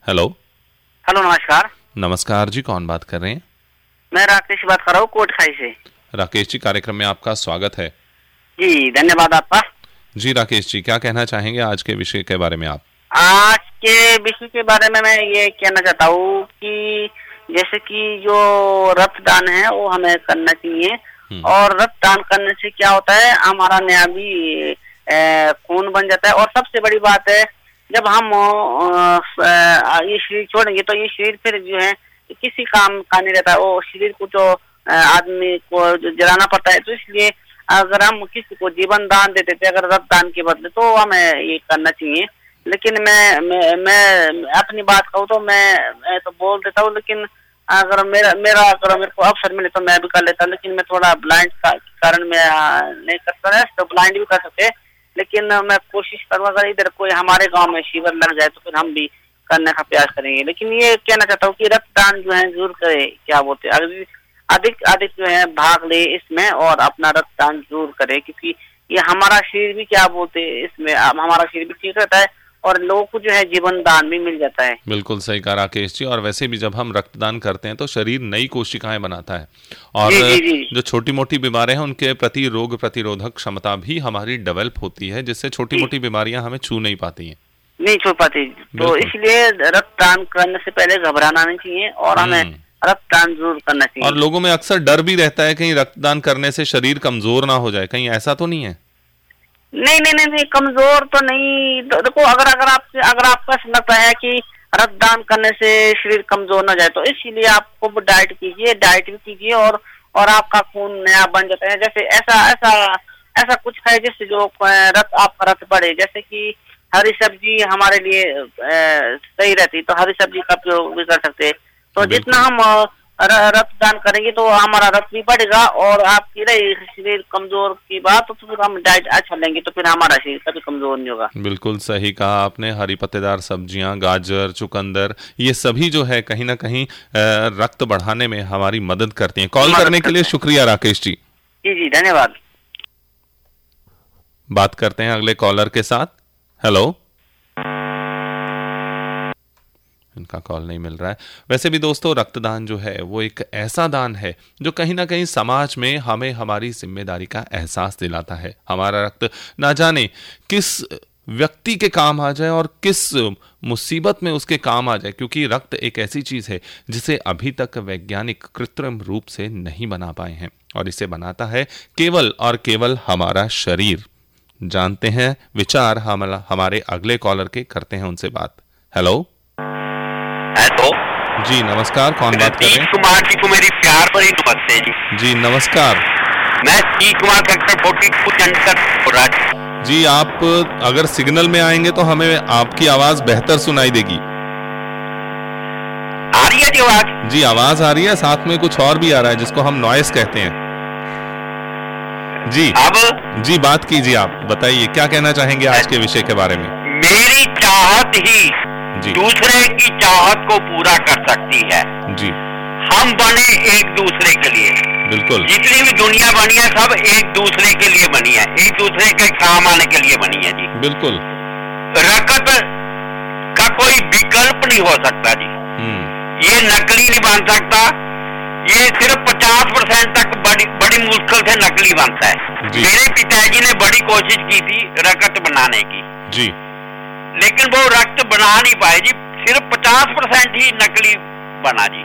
Hello. Hello, नमस्कार। नमस्कार जी, कौन बात कर रहे हैं? मैं राकेश बात कर रहा हूँ, कोटखाई से। राकेश जी, कार्यक्रम में आपका स्वागत है। जी, धन्यवाद आपका। जी राकेश जी, क्या कहना चाहेंगे आज के विषय के बारे में आप? आज के विषय के बारे में मैं ये कहना चाहता हूँ कि जैसे कि जो रक्तदान है वो हमें करना चाहिए। और रक्तदान करने से क्या होता है, हमारा नया भी खून बन जाता है। और सबसे बड़ी बात है, जब हम ये शरीर छोड़ेंगे तो ये शरीर फिर जो है किसी काम का नहीं रहता है। वो शरीर को जो आदमी को जलाना पड़ता है। तो इसलिए अगर हम किसी को जीवन दान दे देते अगर रक्तदान के बदले, तो हमें ये करना चाहिए। लेकिन मैं अपनी बात कहूँ तो मैं तो बोल देता हूँ, लेकिन अगर मेरे को अवसर मिले तो मैं भी कर लेता हूँ। लेकिन मैं थोड़ा ब्लाइंड का कारण मैं नहीं कर सकता, तो ब्लाइंड भी कर सकते, लेकिन मैं कोशिश करूँगा अगर इधर कोई हमारे गांव में शिविर लग जाए तो फिर हम भी करने का प्रयास करेंगे। लेकिन ये कहना चाहता हूँ कि रक्तदान जो है जरूर करे, क्या बोलते हैं, अधिक जो है भाग ले इसमें और अपना रक्तदान जरूर करे, क्योंकि ये हमारा शरीर भी क्या बोलते हैं इसमें हमारा शरीर भी ठीक रहता है और लोगों को जो है जीवन दान भी मिल जाता है। बिल्कुल सही कहा राकेश जी। और वैसे भी जब हम रक्तदान करते हैं तो शरीर नई कोशिकाएं बनाता है और जी। जो छोटी मोटी बीमारियां हैं उनके प्रति रोग प्रतिरोधक क्षमता भी हमारी डेवलप होती है, जिससे छोटी मोटी बीमारियां हमें छू नहीं पाती हैं, नहीं छू पाती। तो इसलिए रक्तदान करने से पहले घबराना नहीं चाहिए और हमें रक्तदान जरूर करना चाहिए। और लोगों में अक्सर डर भी रहता है कहीं रक्तदान करने से शरीर कमजोर ना हो जाए, कहीं ऐसा तो नहीं है? नहीं, कमजोर तो नहीं। देखो, अगर आपको ऐसा लगता है कि रक्तदान करने से शरीर कमजोर ना जाए तो इसीलिए आपको डाइट भी कीजिए और आपका खून नया बन जाता है। जैसे ऐसा कुछ है जिससे जो आपका रक्त बढ़े, जैसे कि हरी सब्जी हमारे लिए सही रहती, तो हरी सब्जी का प्रयोग भी कर सकते हैं। तो जितना हम रक्तदान करेंगे तो हमारा रक्त भी बढ़ेगा और आपकी रही शरीर कमजोर की बात, तो फिर हम डाइट अच्छा लेंगे तो फिर हमारा शरीर कभी कमजोर नहीं होगा। बिल्कुल सही कहा आपने। हरी पत्तेदार सब्जियां, गाजर, चुकंदर, ये सभी जो है कहीं ना कहीं रक्त बढ़ाने में हमारी मदद करती हैं। कॉल करने के लिए शुक्रिया राकेश जी। जी, धन्यवाद। बात करते हैं अगले कॉलर के साथ। हेलो। इनका कॉल नहीं मिल रहा है। वैसे भी दोस्तों, रक्तदान जो है वो एक ऐसा दान है जो कहीं ना कहीं समाज में हमें हमारी जिम्मेदारी का एहसास दिलाता है। हमारा रक्त ना जाने किस व्यक्ति के काम आ जाए और किस मुसीबत में उसके काम आ जाए, क्योंकि रक्त एक ऐसी चीज है जिसे अभी तक वैज्ञानिक कृत्रिम रूप से नहीं बना पाए हैं और इसे बनाता है केवल और केवल हमारा शरीर। जानते हैं विचार हमारे अगले कॉलर के, करते हैं उनसे बात। हेलो। हेलो जी, नमस्कार, कौन बात कर रहे हैं? कुमार जी को मेरी प्यार भरी नमस्ते जी। जी नमस्कार। मैं सी कुमार सेक्टर 42 चंडीगढ़। जी, आप अगर सिग्नल में आएंगे तो हमें आपकी आवाज बेहतर सुनाई देगी। आ रही है जी आवाज? जी, आवाज आ रही है, साथ में कुछ और भी आ रहा है जिसको हम नॉइस कहते हैं। जी अब जी, बात कीजिए, आप बताइए क्या कहना चाहेंगे आज के विषय के बारे में? मेरी चाहत ही जी दूसरे की चाहत को पूरा कर सकती है। जी, हम बने एक दूसरे के लिए। बिल्कुल। जितनी भी दुनिया बनी है सब एक दूसरे के लिए बनी है, एक दूसरे के काम आने के लिए बनी है जी। बिल्कुल। रकत का कोई विकल्प नहीं हो सकता जी। ये नकली नहीं बन सकता। ये सिर्फ 50% तक बड़ी मुश्किल से नकली बनता है। मेरे पिताजी ने बड़ी कोशिश की थी रकत बनाने की जी, लेकिन वो रक्त बना नहीं पाए जी। सिर्फ 50% ही नकली बना जी।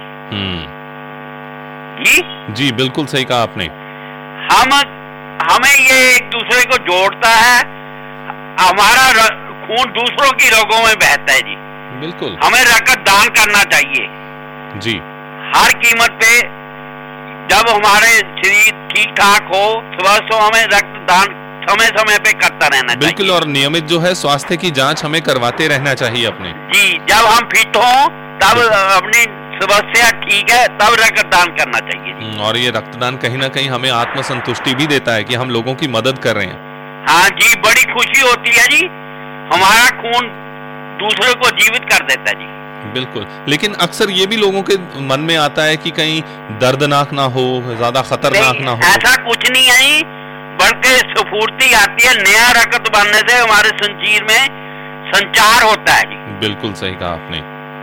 जी, बिल्कुल सही कहा आपने। हमें ये एक दूसरे को जोड़ता है। हमारा खून दूसरों की रगों में बहता है जी। बिल्कुल। हमें रक्त दान करना चाहिए जी, हर कीमत पे। जब हमारे शरीर ठीक ठाक हो स्वस्थ हो, हमें रक्त दान समय समय पे करता रहना चाहिए। बिल्कुल। और नियमित जो है स्वास्थ्य की जांच हमें करवाते रहना चाहिए अपने। जी, जब हम फिट हो तब अपनी समस्या ठीक है तब रक्तदान करना चाहिए। और ये रक्तदान कहीं ना कहीं हमें आत्मसंतुष्टि भी देता है कि हम लोगों की मदद कर रहे हैं। हाँ जी, बड़ी खुशी होती है जी। हमारा खून दूसरे को जीवित कर देता है जी। बिल्कुल। लेकिन अक्सर ये भी लोगों के मन में आता है कि कहीं दर्दनाक ना हो, ज्यादा खतरनाक ना हो। ऐसा कुछ नहीं है, बल्कि स्फूर्ति आती है। नया रक्त बनने से हमारे संजीर में संचार होता है जी। बिल्कुल सही कहा आपने।